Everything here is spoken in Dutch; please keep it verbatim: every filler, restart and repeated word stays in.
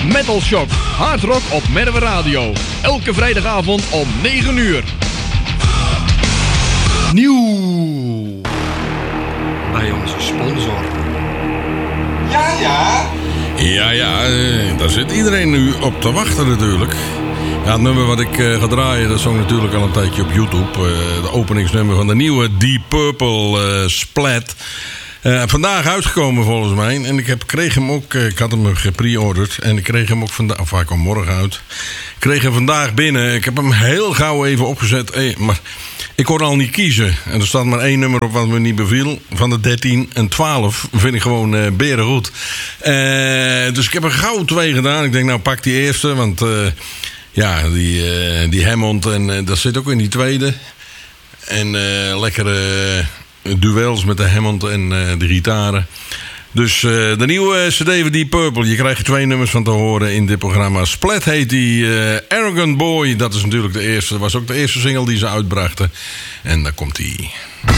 Metal Shock, hard rock op Merwe Radio. Elke vrijdagavond om negen uur. Nieuw bij onze sponsor. Ja, ja. Ja, ja, eh, daar zit iedereen nu op te wachten natuurlijk. Ja, het nummer wat ik uh, ga draaien, dat is ook natuurlijk al een tijdje op YouTube. Uh, de openingsnummer van de nieuwe Deep Purple uh, Splat. Uh, vandaag uitgekomen volgens mij. En ik heb, kreeg hem ook, uh, ik had hem gepre-orderd. En ik kreeg hem ook vandaag, of hij kwam morgen uit. Ik kreeg hem vandaag binnen. Ik heb hem heel gauw even opgezet. Hey, maar ik kon al niet kiezen. En er staat maar één nummer op wat me niet beviel. Van de dertien en twaalf vind ik gewoon uh, berengoed. Uh, dus ik heb er gauw twee gedaan. Ik denk, nou pak die eerste. Want uh, ja, die, uh, die Hammond, en uh, dat zit ook in die tweede. En uh, lekkere uh, duels met de Hammond en uh, de gitaren. Dus uh, de nieuwe C D van Deep Purple. Je krijgt er twee nummers van te horen in dit programma. Splat heet die uh, Arrogant Boy. Dat is natuurlijk de eerste. Dat was ook de eerste single die ze uitbrachten. En daar komt die.